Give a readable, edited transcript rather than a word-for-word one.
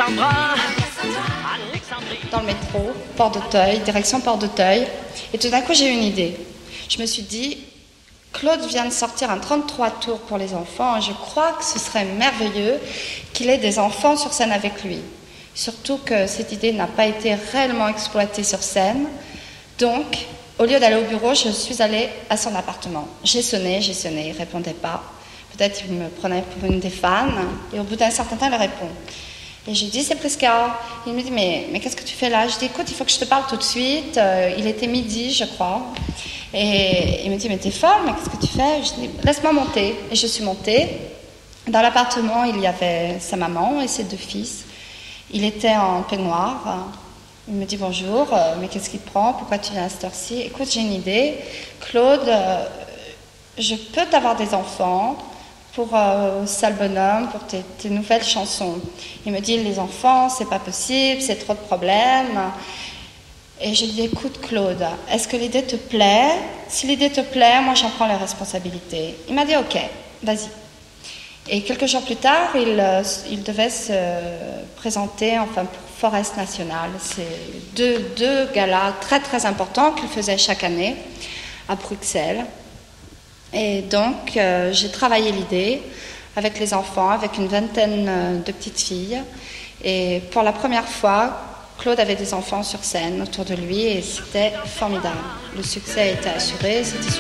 Cassandra. Dans le métro, Port d'Auteuil, direction Port d'Auteuil, et tout d'un coup j'ai eu une idée. Je me suis dit, Claude vient de sortir un 33 tours pour les enfants, et je crois que ce serait merveilleux qu'il ait des enfants sur scène avec lui. Surtout que cette idée n'a pas été réellement exploitée sur scène. Donc, au lieu d'aller au bureau, je suis allée à son appartement. J'ai sonné, il ne répondait pas. Peut-être qu'il me prenait pour une des fans, et au bout d'un certain temps, il répond. Et je lui dis, c'est Prisca. Il me dit, mais qu'est-ce que tu fais là? Je dis, écoute, il faut que je te parle tout de suite. Il était midi, je crois. Et il me dit, mais t'es folle, mais qu'est-ce que tu fais? Je dis, laisse-moi monter. Et je suis montée. Dans l'appartement, il y avait sa maman et ses 2 fils. Il était en peignoir. Il me dit, bonjour, mais qu'est-ce qui te prend? Pourquoi tu viens à cette heure-ci? Écoute, j'ai une idée. Claude, je peux t'avoir des enfants pour Sale Bonhomme, pour tes nouvelles chansons. Il me dit, les enfants, c'est pas possible, c'est trop de problèmes. Et je lui dis, écoute Claude, est-ce que l'idée te plaît? Si l'idée te plaît, moi j'en prends les responsabilités. Il m'a dit, ok, vas-y. Et quelques jours plus tard, il devait se présenter pour Forest National. C'est deux galas très très importants qu'il faisait chaque année à Bruxelles. Et donc, j'ai travaillé l'idée avec les enfants, avec une vingtaine de petites filles. Et pour la première fois, Claude avait des enfants sur scène autour de lui et c'était formidable. Le succès était assuré, c'était super.